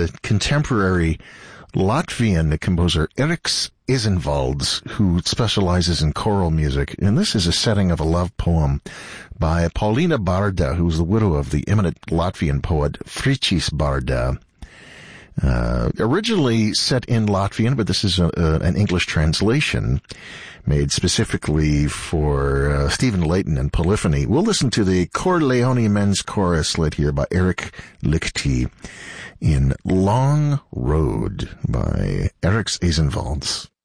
the contemporary Latvian composer Eriks Isenvalds, who specializes in choral music. And this is a setting of a love poem by Paulina Barda, who's the widow of the eminent Latvian poet Fričis Barda. Originally set in Latvian, but this is an English translation made specifically for Stephen Layton and Polyphony. We'll listen to the Corleone Men's Chorus led here by Eric Lichty in Long Road by Eriks Isenvalds.